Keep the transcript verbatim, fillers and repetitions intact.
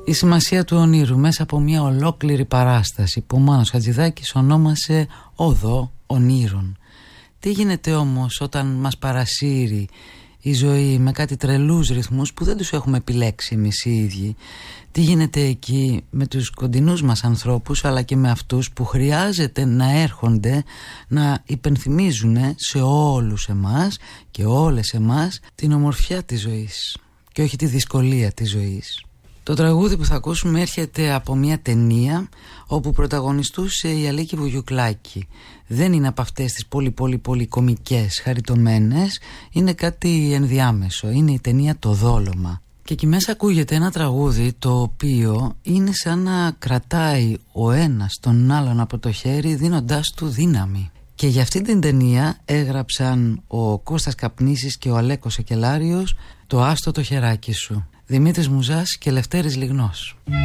Η σημασία του ονείρου μέσα από μια ολόκληρη παράσταση που ο Μάνος Χατζηδάκης ονόμασε «Οδό Ονείρων». Τι γίνεται όμως όταν μας παρασύρει η ζωή με κάτι τρελούς ρυθμούς που δεν τους έχουμε επιλέξει εμείς οι ίδιοι? Τι γίνεται εκεί με τους κοντινούς μας ανθρώπους, αλλά και με αυτούς που χρειάζεται να έρχονται να υπενθυμίζουν σε όλους εμάς και όλες εμάς την ομορφιά της ζωής και όχι τη δυσκολία της ζωής? Το τραγούδι που θα ακούσουμε έρχεται από μια ταινία όπου πρωταγωνιστούσε η Αλίκη Βουγιουκλάκη. Δεν είναι από αυτές τις πολύ πολύ πολύ κομικές, χαριτωμένες, είναι κάτι ενδιάμεσο, είναι η ταινία «Το Δόλωμα». Και εκεί μέσα ακούγεται ένα τραγούδι το οποίο είναι σαν να κρατάει ο ένας τον άλλον από το χέρι δίνοντάς του δύναμη. Και για αυτή την ταινία έγραψαν ο Κώστας Καπνίσης και ο Αλέκος Σεκελάριος το «Άστο το χεράκι σου». Δημήτρης Μουζάς και Λευτέρης Λιγνός.